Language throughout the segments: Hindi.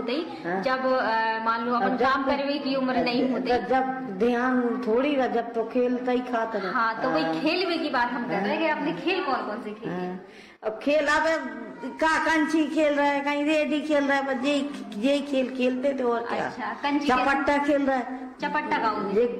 होते ही जब मान लो अपन काम करने की उम्र नहीं होती, जब ध्यान थोड़ी रहा, जब तो खेलता ही खाता रहा। हाँ, तो वही खेलवे की बात हम कर रहे हैं कि आपने खेल कौन कौन से खेले? अब खेल अब का कंची खेल रहा है, कहीं रेडी खेल रहा है, बस यही खेल खेलते थे और क्या। अच्छा, कंची चपट्टा खेल रहा है। चपट्टा का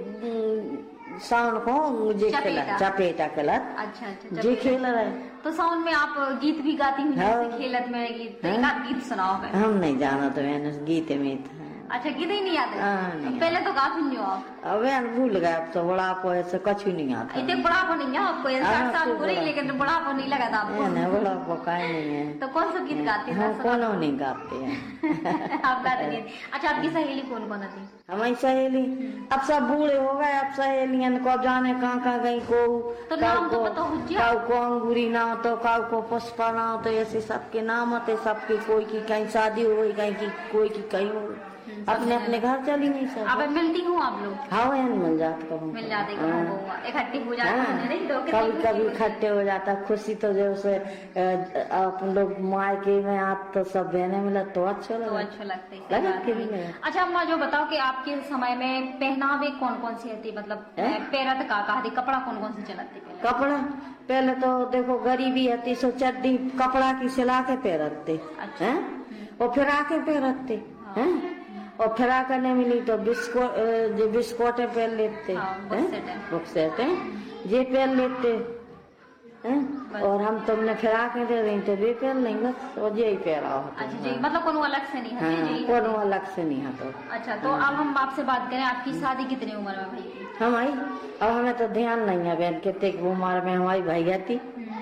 साउंड को मुझे खेला चपेटा खेला। अच्छा अच्छा, जी खेल रहा है। तो साउंड में आप गीत भी गाती हुई जैसे खेलत में गीत, एक आध गीत सुनाओ। हम नहीं जाना तो मैंने गीत में था। अच्छा, गीत ही नहीं आते? पहले तो गाती नहीं हो आप? अब भूल गए, अब तो बड़ा को ऐसे कछु नहीं आता। इतने बड़ा को नहीं है आपको, 60 साल पूरे, लेकिन बड़ा को नहीं लगा था आपको? नहीं, बड़ा को काहे नहीं है। तो कौन सा गीत गाते हैं? हम कोनो नहीं गाते हैं। आप गाते नहीं? अच्छा, आपकी सहेली कौन कौन थी? हमारी सहेली अब सब बूढ़े हो गए, अब सहेलियन को जाने कहाँ गई। तो नाम तो पता हो जा? काऊ को अंगूरी ना हो तो काऊ को पुष्पा ना हो, तो ऐसे सबके नाम होते सबके। कोई की कहीं शादी हो गई, कहीं की कोई की कहीं हो, अपने अपने घर चली नहीं सब। अब मिलती हूँ आप लोग? हाँ, मिल जाते मिल जाते इकट्ठे हो जाते हैं। तो कभी कभी इकट्ठे हो जाता। खुशी तो जैसे अपन लोग मायके में आप तो सब बहने मिला तो अच्छा लगा, तो अच्छा लगता है। अच्छा अम्मा, जो बताओ कि आपके समय में पहनावे कौन कौन सी थी, मतलब पैरत का कहा कपड़ा कौन कौन से चलाते? कपड़ा पहले तो देखो गरीबी है, सो चड्डी कपड़ा की सिला के पैरते हैं और फिर आके पैरते हैं, और फिरा करने मिली तो बिस्कोटे पहन लेते बुक्सेट ये पहन लेते हैं, और हम तुमने फिरा के दे रही तो भी पहन लेंगे, और यही पहरा होता। अच्छा जी, मतलब कोनो अलग से नहीं है? कोनो अलग से नहीं है। तो अच्छा, तो अब हम आपसे बात करें, आपकी शादी कितनी उम्र में भाई थी? हमारी अब हमें तो ध्यान नहीं है बहन कितने उम्र में हमारी भैया थी।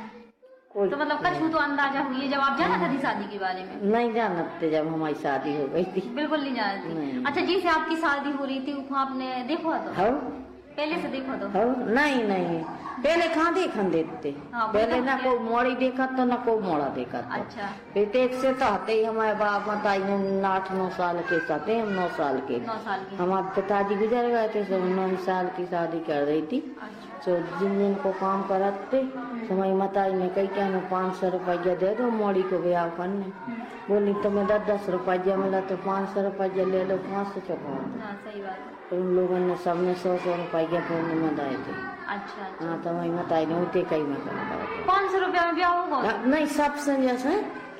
तो मतलब कछु तो अंदाजा हुई है जब आप जाना था शादी के बारे में? नहीं जानते जब हमारी शादी हो गई थी, बिल्कुल नहीं जानती। अच्छा, जिसे आपकी शादी हो रही थी आपने देखा तो? पहले से देखा तो? नहीं, पहले कहाँ देखन देते। पहले ना कोई मोड़ी देखा तो ना कोई मोड़ा देखा। अच्छा, फिर से तो आते ही हमारे बाप माता 8-9 साल के साथ, हम 9 साल के। हमारे पिताजी गुजर गए थे, सब 9 साल की शादी कर रही थी। तो जिन को काम कराते हमारी माता ने कही कि हमें 500 रुपया दे दो मोड़ी को ब्याह करने। बोली तुम्हें 10 रुपया मिला तो 500 रुपया ले लो, 500 चुका। सही बात। तो उन लोगों ने सबने 100 रुपया फोन में दाए थे। अच्छा, हाँ, तो हमारी माता ने उतने कई में 500 रुपया में ब्याह होगा? नहीं, सबसे जैसे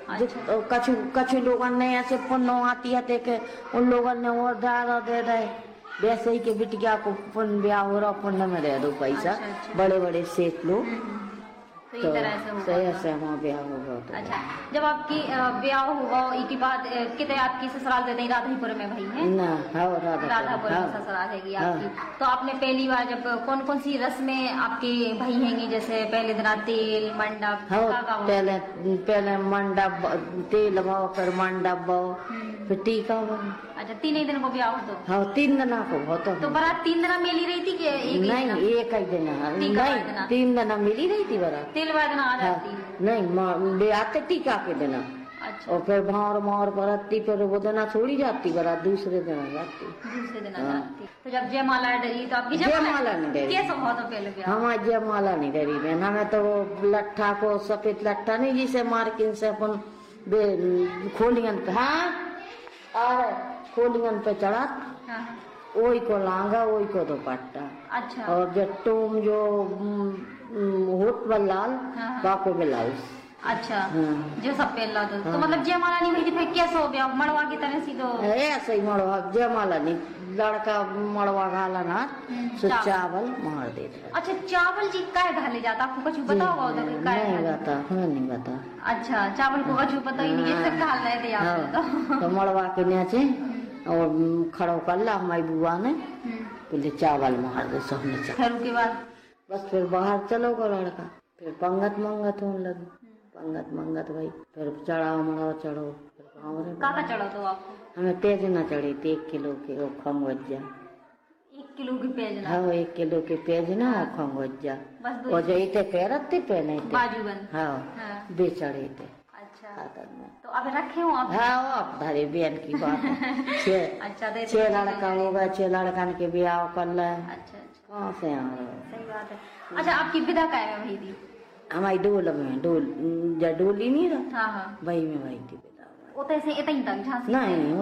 कछु लोगों ने ऐसे पुण्य आती है उन लोगों ने और ज्यादा दे दे, वैसे ही के बिटिया को पुण्य ब्याह हो रहा, पुण्य में दे दो पैसा। अच्छा। बड़े बड़े सेठ लोग तो ऐसे हमारा ब्याह होगा। तो अच्छा, जब आपकी ब्याह होगा इसके बाद कितने आपकी ससुराल से राधापुर में भाई है ना? राधापुर में ससुराल है आपकी। तो आपने पहली बार जब कौन कौन सी रस्में आपके भाई हैंगी, जैसे पहले दिन तेल मंडप? पहले मंडप तेल भाव, फिर मंडप भाव, फिर टीका भाव। अच्छा, 3 दिन को ब्याह हो? तो हाँ, 3 दिन को होता। तो बारात 3 दिन मिली रही थी कि नहीं, एक ही दिन? नहीं, 3 दिन मिली रही थी बारात। तेल वाले दिन आ जाती? नहीं, ब्याह टीका के दिन। अच्छा। और फिर भार बरतती, फिर वो दिन छोड़ी जाती बारात, दूसरे दिन आ जाती। तो जब जयमाला डरी तो आपकी जयमाला नहीं डरी? कैसा हुआ था पहले ब्याह? हमारी जयमाला नहीं डरी बहन, हमें तो वो लट्ठा को सफेद लट्ठा नहीं जिसे मार्किन से अपन खोलियन पे, खोलियन पे चढ़ा, वही को लांगा, वही को दुपट्टा। अच्छा। और जो टोम जो होट बल्लाल बाको ब्लाउज। अच्छा, जो सब पहला तो मतलब जयमाला नहीं हुई थी, फिर कैसा हो गया? मड़वा की तरह सी? तो ऐसे ही मड़वा, जयमाला नहीं, लड़का मड़वा घाला ना, चावल मार देता। अच्छा, चावल जी क्या घाले जाता आपको कुछ पता होगा? नहीं बता, हमें नहीं बता। अच्छा, चावल को कुछ पता ही नहीं है, घाल रहे थे आप? तो मड़वा के नीचे और खड़ो कर ला हमारी बुआ ने, पहले चावल मार दे सबने। फिर उसके बाद बस फिर बाहर चलोगा लड़का, फिर पंगत मंगत होने लगी। पंगत भाई, फिर चढ़ाओ मड़ाओ चढ़ो। काका चढ़ो तो आपको? हमें पेजना चढ़ी थी 1 किलो के खंगोजा। 1 किलो की पेजना? हाँ, 1 किलो के पेजना और खंगोजा, और जो इतने पैरत थे पहने थे बाजूबंद। हाँ, बे चढ़े थे। अच्छा, तो अब रखे हो आप? हाँ, अब धरे बहन की बात है। अच्छा, 6 लड़का होगा, 6 लड़का के ब्याह कर ले। अच्छा, कहाँ से आ रहे? सही बात है। अच्छा, आपकी विदा क्या है भाई थी? हमारी डोल में, डोली नहीं रहा? हाँ, वही में भाई थी विदा। वो तो ऐसे इतना ही तक? नहीं।